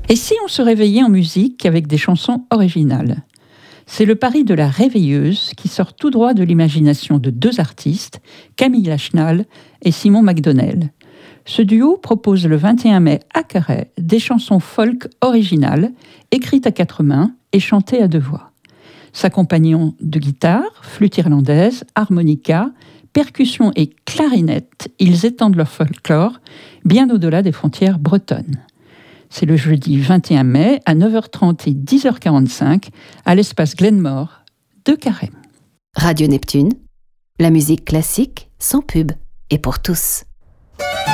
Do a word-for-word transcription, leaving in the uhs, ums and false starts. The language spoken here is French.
Et si on se réveillait en musique avec des chansons originales ? C'est le pari de la Réveilleuse qui sort tout droit de l'imagination de deux artistes, Camille Lachenal et Simon McDonnell. Ce duo propose le vingt et un mai à Carhaix des chansons folk originales, écrites à quatre mains et chantées à deux voix. S'accompagnant de guitare, flûte irlandaise, harmonica, percussion et clarinette, ils étendent leur folklore bien au-delà des frontières bretonnes. C'est le jeudi vingt et un mai à neuf heures trente et dix heures quarante-cinq à l'espace Glenmore de Carhaix. Radio Neptune, la musique classique sans pub et pour tous.